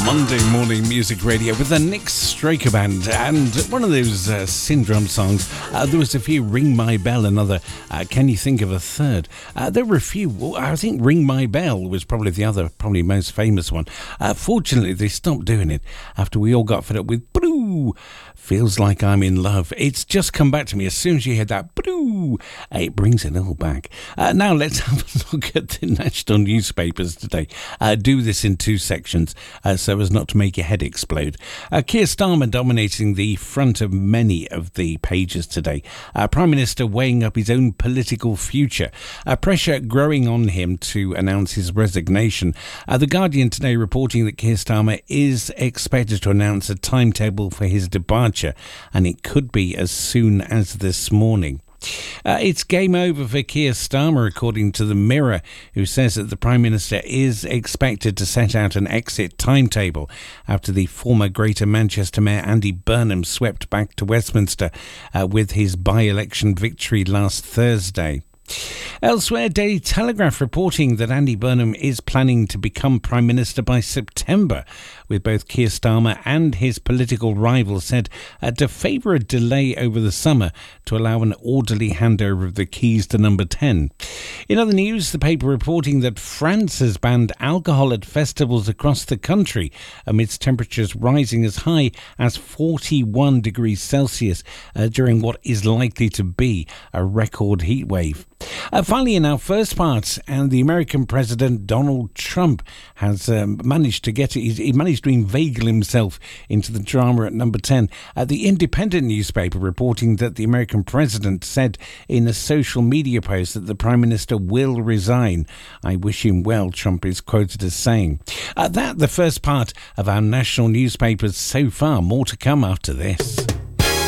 Monday morning music radio with the Nick Straker Band, and one of those Syndrome songs. There was a few. Ring My Bell, another. Can you think of a third? There were a few. I think Ring My Bell was probably the other, probably most famous one. Fortunately, they stopped doing it after we all got fed up with Blue. Feels Like I'm in Love. It's just come back to me as soon as you hear that. Blue. It brings it all back. Now let's have a look at the national newspapers today. Do this in two sections so as not to make your head explode. Keir Starmer dominating the front of many of the pages today. Prime Minister weighing up his own political future. Pressure growing on him to announce his resignation. The Guardian today reporting that Keir Starmer is expected to announce a timetable for his departure, and it could be as soon as this morning. It's game over for Keir Starmer, according to the Mirror, who says that the Prime Minister is expected to set out an exit timetable after the former Greater Manchester Mayor Andy Burnham swept back to Westminster with his by-election victory last Thursday. Elsewhere, Daily Telegraph reporting that Andy Burnham is planning to become Prime Minister by September, with both Keir Starmer and his political rival said to favour a delay over the summer to allow an orderly handover of the keys to number 10. In other news, the paper reporting that France has banned alcohol at festivals across the country amidst temperatures rising as high as 41 degrees Celsius during what is likely to be a record heat wave. Finally, in our first part, and the American President Donald Trump has managed to inveigle himself into the drama at number 10. The Independent newspaper reporting that the American president said in a social media post that the Prime Minister will resign. I wish him well, Trump is quoted as saying. The first part of our national newspapers so far. More to come after this.